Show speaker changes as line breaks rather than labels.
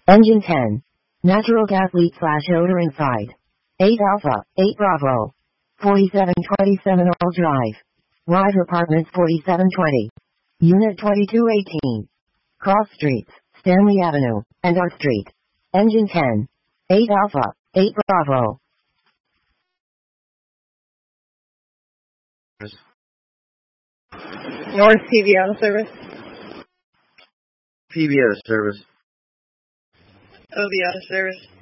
Engine 10. Natural gas leak / odor inside. 8 Alpha, 8 Bravo. 4727 Earl Drive. Rive Apartments 4720. Unit 2218. Cross Streets, Stanley Avenue, and Art Street. Engine 10. 8 Alpha, 8 Bravo.
North PV Auto Service.
PV Auto Service.
OV Auto Service.